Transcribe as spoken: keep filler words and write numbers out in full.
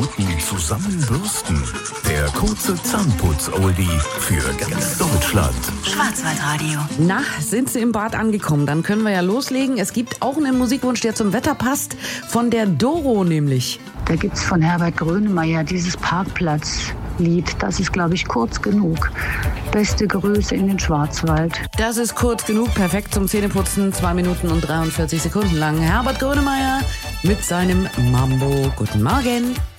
Minuten zusammen bürsten. Der kurze Zahnputz-Oldie für ganz Deutschland. Schwarzwaldradio. Na, sind Sie im Bad angekommen? Dann können wir ja loslegen. Es gibt auch einen Musikwunsch, der zum Wetter passt, von der Doro nämlich. Da gibt's von Herbert Grönemeyer dieses Parkplatzlied. Das ist, glaube ich, kurz genug. Beste Grüße in den Schwarzwald. Das ist kurz genug, perfekt zum Zähneputzen. zwei Minuten und dreiundvierzig Sekunden lang. Herbert Grönemeyer mit seinem Mambo. Guten Morgen.